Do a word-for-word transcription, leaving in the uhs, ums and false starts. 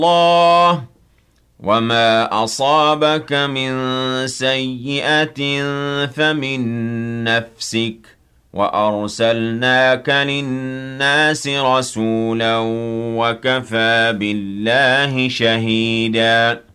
الله وما أصابك من سيئة فمن نفسك وأرسلناك للناس رسولا وكفى بالله شهيدا